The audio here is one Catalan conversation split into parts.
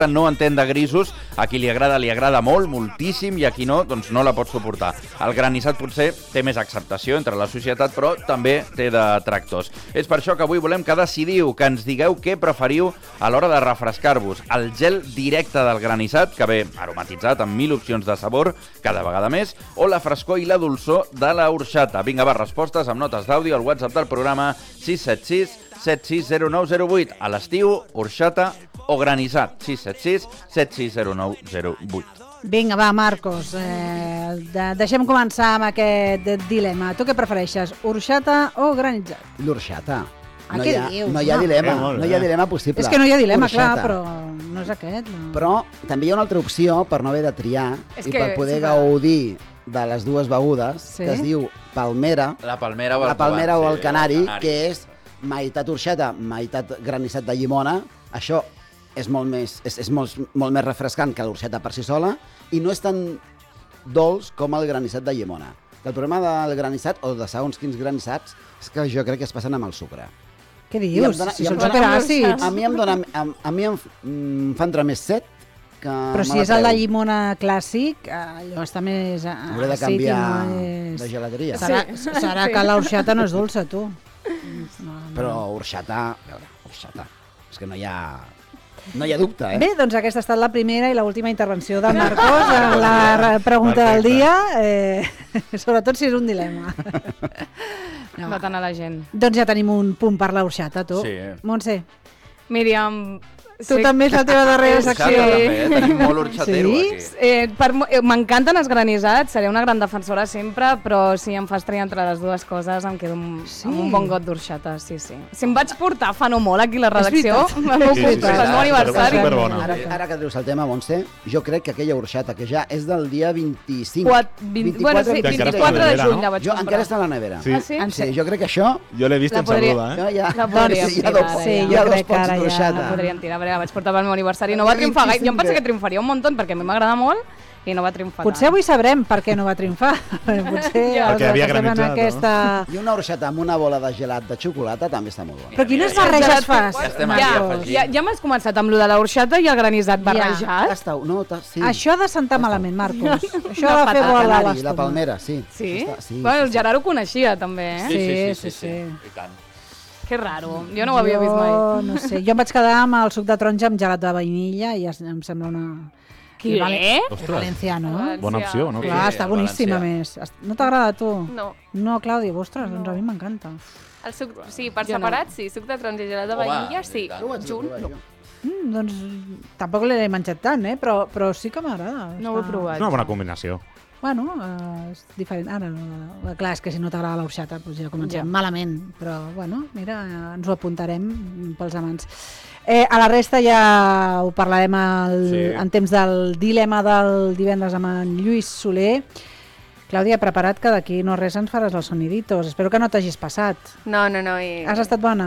no entén de grisos, a qui li agrada molt, moltíssim, i a qui no, doncs no la pot suportar. El granissat potser té més acceptació entre la societat, però també té detractors. És per això que avui volem que decidiu, que ens digueu què preferiu a l'hora de refrescar-vos. El gel directe del granissat, que ve aromatitzat amb 1000 opcions de sabor, cada vegada més, o la frescor i la dolçor de la horxata. Vinga, va, respostes amb notes d'àudio al WhatsApp del programa 676 760908. A l'estiu, horxata o granissat. 676 760908. Vinga, va, Marcos, deixem començar amb aquest dilema. Tu què prefereixes, horxata o granitzat? L'horxata. Què dius? No hi ha dilema, no hi ha dilema possible. És que no hi ha dilema, Horxata. clar, però no és aquest. No. Però també hi ha una altra opció per no haver de triar i per poder gaudir de les dues begudes, que es diu palmera. La palmera o el canari, que és meitat horxata, meitat granissat de llimona. Això és molt més refrescant que l'orxata per si sola i no és tan dolç com el granissat de llimona. El problema del granissat, o de segons quins granissats, és que jo crec que es passen amb el sucre. Què dius? Si són superàcids. A mi em fa entrar més set que... Però si és el de llimona clàssic, allò està més àcid. Hauré de canviar de gelateria. Serà que l'orxata no és dolça, tu. Però horxata, és que no hi ha dubte, eh? Bé, doncs aquesta ha estat la primera i l'última intervenció del Marcos en la pregunta del dia, sobretot si és un dilema. Va tant a la gent. Doncs ja tenim un punt per l'orxata, tu. Sí. Montse. Míriam... Tu també és la teva darrera secció. Tenim molt horxatero aquí. M'encanten els granissats, seré una gran defensora sempre, però si em fas triar entre les dues coses em quedo amb un bon got d'orxata, sí. Si em vaig portar fa no molt aquí a la redacció, el meu aniversari. Ara que treus el tema, Montse, jo crec que aquella horxata, que ja és del dia 25... 24 de juny la vaig comprar. Encara està a la nevera. Sí, jo crec que això... Jo l'he vist en saluda, eh? La podríem tirar. Sí, jo crec que ara ja la podríem tirar, la vaig portar pel meu aniversari, no va triomfar gaire. Jo em pensé que triomfaria un munt perquè a mi m'agrada molt i no va triomfar. Potser avui sabrem per què no va triomfar. Potser perquè havia granitzat, I una horxata amb una bola de gelat de xocolata també està molt bona. Però quines barreges fas? Ja m'has començat amb lo de la horxata i el granissat barrejat. Això ha de sentar malament, Marcos. Això ha de fer bola a l'estómac. La palmera, sí. Bueno, el Gerard ho coneixia també, eh? Sí. I tant. Que raro, jo no ho havia vist mai. No sé, jo em vaig quedar amb el suc de taronja amb gelat de vainilla i em sembla una... Què? Valenciano. Bona opció, no? Clar, està boníssima, més. No t'agrada a tu? No. No, Clàudia, ostres, doncs a mi m'encanta. El suc, sí, per separat, sí. Suc de taronja i gelat de vainilla, sí. Junt, no. Doncs tampoc l'he menjat tant, però sí que m'agrada. No ho he provat. És una bona combinació. Bueno, és diferent. Ara, clar, és que si no t'agrada l'orxata, doncs ja comencem malament. Però, bueno, mira, ens ho apuntarem pels amants. A la resta ja ho parlarem en temps del dilema del divendres amb en Lluís Soler. Clàudia, prepara't que d'aquí no res ens faràs els soniditos. Espero que no t'hagis passat. No. Has estat bona?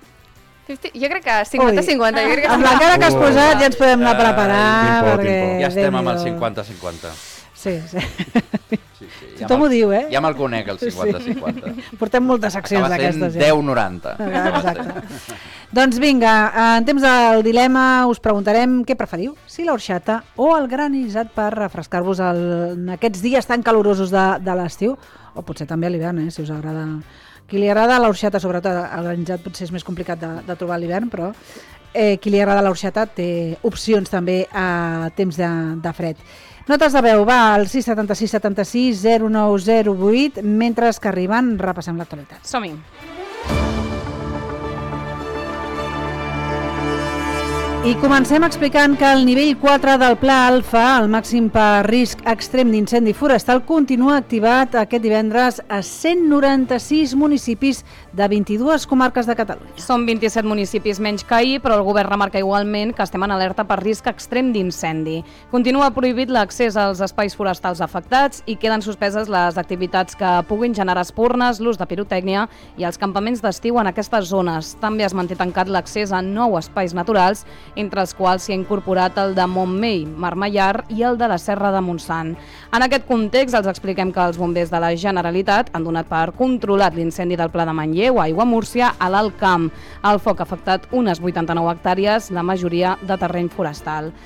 Jo crec que 50-50. Amb la cara que has posat ja ens podem anar preparant. Ja estem amb el 50-50. Sí. Tothom ho diu, eh? Ja me'l conec, el 50-50. Portem moltes seccions d'aquestes. Acaba sent 10-90. Exacte. Doncs vinga, en temps del dilema us preguntarem què preferiu, si l'orxata o el granissat per refrescar-vos en aquests dies tan calorosos de l'estiu, o potser també a l'hivern, si us agrada. Qui li agrada l'orxata, sobretot el granissat potser és més complicat de trobar a l'hivern, però qui li agrada l'orxata té opcions també a temps de fred. Notes de veu, va al 676 76 0908, mentre que arriben repassem l'actualitat. Som-hi. I comencem explicant que el nivell 4 del Pla Alfa, el màxim per risc extrem d'incendi forestal, continua activat aquest divendres a 196 municipis de 22 comarques de Catalunya. Són 27 municipis menys que ahir, però el govern remarca igualment que estem en alerta per risc extrem d'incendi. Continua prohibit l'accés als espais forestals afectats i queden suspeses les activitats que puguin generar espurnes, l'ús de pirotècnia i els campaments d'estiu en aquestes zones. També es manté tancat l'accés a 9 espais naturals, entre els quals s'hi ha incorporat el de Montmell, Marmellard i el de la Serra de Montsant. En aquest context, els expliquem que els bombers de la Generalitat han donat per controlat l'incendi del Pla de Manlleu a Aiguamúrcia a l'Alt Camp. El foc ha afectat unes 89 hectàrees, la majoria de terreny forestal.